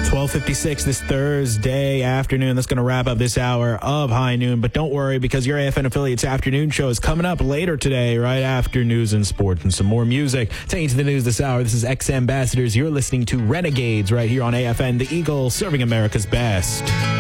12:56 this Thursday afternoon. That's going to wrap up this hour of High Noon. But don't worry, because your AFN Affiliates afternoon show is coming up later today, right after news and sports and some more music. Taking you to the news this hour, this is X Ambassadors. You're listening to Renegades right here on AFN, the Eagle, serving America's best.